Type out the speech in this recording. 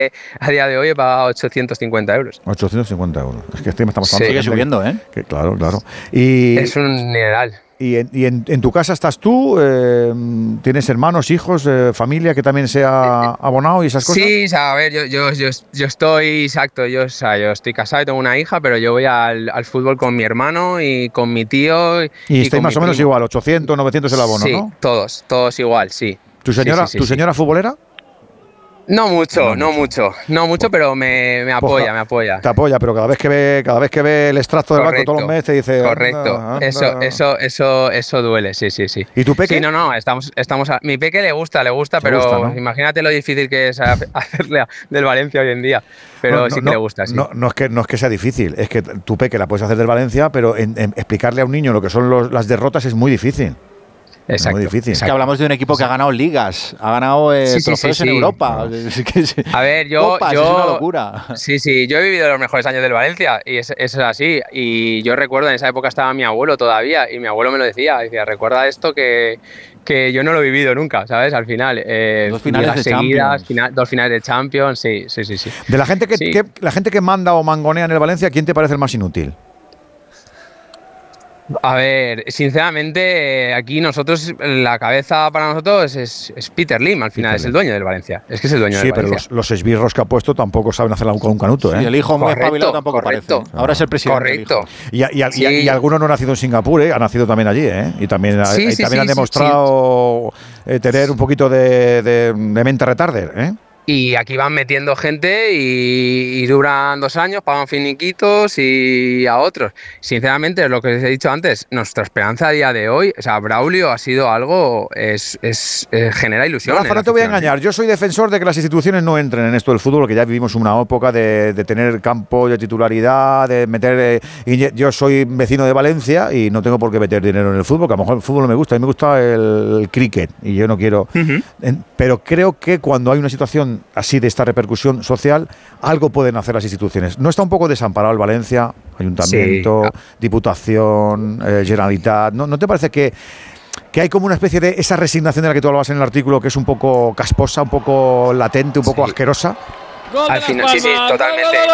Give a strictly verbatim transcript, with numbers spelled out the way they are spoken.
a día de hoy he pagado ochocientos cincuenta euros. ochocientos cincuenta euros. Es que este me estamos hablando. Sí, sigue subiendo, ¿eh? Que, claro, claro. Y, es un dineral. ¿Y, en, y en, en tu casa estás tú? Eh, ¿Tienes hermanos, hijos, eh, familia que también sea abonado y esas cosas? Sí, o sea, a ver, yo, yo, yo, yo estoy, exacto, yo, o sea, yo estoy casado y tengo una hija, pero yo voy al, al fútbol con mi hermano y con mi tío. Y, y estáis más o menos igual, ochocientos, novecientos el abono, sí, ¿no? Sí, todos, todos igual, sí. ¿Tu señora, sí, sí, sí, ¿tu sí. señora futbolera? No mucho, no, no mucho, mucho, no mucho, pero me, me apoya, pues, me apoya. Te apoya, pero cada vez que ve, cada vez que ve el extracto del banco todos los meses te dice. Correcto, anda, anda. eso, eso, eso, eso duele, sí, sí, sí. ¿Y tu peque? Sí, no, no, estamos, estamos. A, mi peque le gusta, le gusta, le pero gusta, ¿no? Imagínate lo difícil que es hacerle del Valencia hoy en día. Pero no, no, sí que no, le gusta, sí. No, no, es que, no es que sea difícil, es que tu peque la puedes hacer del Valencia, pero en, en explicarle a un niño lo que son los, las derrotas es muy difícil. Exacto, es muy difícil. Es que hablamos de un equipo que ha ganado ligas, ha ganado eh, sí, sí, trofeos sí, en sí. Europa. A ver, yo, Copas, yo es una locura. Sí, sí, yo he vivido los mejores años del Valencia y es, es así. Y yo recuerdo, en esa época estaba mi abuelo todavía y mi abuelo me lo decía, decía, recuerda esto que, que yo no lo he vivido nunca, ¿sabes? Al final, eh, dos finales de seguidas, Champions. Final, dos finales de Champions, sí, sí, sí, sí. De la gente que, sí. que la gente que manda o mangonea en el Valencia, ¿quién te parece el más inútil? A ver, sinceramente, aquí nosotros, la cabeza para nosotros es, es Peter Lim, al final, Peter es Lim. el dueño del Valencia. Es que es el dueño Sí, del pero Valencia. los, los esbirros que ha puesto tampoco saben hacerla con un canuto, ¿eh? Sí, el hijo muy Correcto, espabilado tampoco correcto. parece. Ahora es el presidente. Correcto. Y, y, y, Sí. y, y alguno no ha nacido en Singapur, ¿eh? Ha nacido también allí, ¿eh? Y también, Sí, y sí, también sí, han demostrado sí. eh, tener un poquito de, de, de mente retarder, ¿eh? Y aquí van metiendo gente y, y duran dos años, pagan finiquitos y a otros. Sinceramente, lo que os he dicho antes, nuestra esperanza a día de hoy, o sea, Braulio ha sido algo, es, es, es genera ilusión. Rafa, no te voy a engañar, yo soy defensor de que las instituciones no entren en esto del fútbol, que ya vivimos una época de, de tener campo de titularidad, de meter... Eh, y yo soy vecino de Valencia y no tengo por qué meter dinero en el fútbol, que a lo mejor el fútbol no me gusta, a mí me gusta el, el cricket y yo no quiero... Uh-huh. En, pero creo que cuando hay una situación así de esta repercusión social, algo pueden hacer las instituciones. ¿No está un poco desamparado el Valencia? Ayuntamiento, sí. Diputación, eh, Generalitat. ¿No, ¿No te parece que, que hay como una especie de esa resignación de la que tú hablabas en el artículo, que es un poco casposa, un poco latente, un poco sí. asquerosa? Al final, sí, sí, totalmente.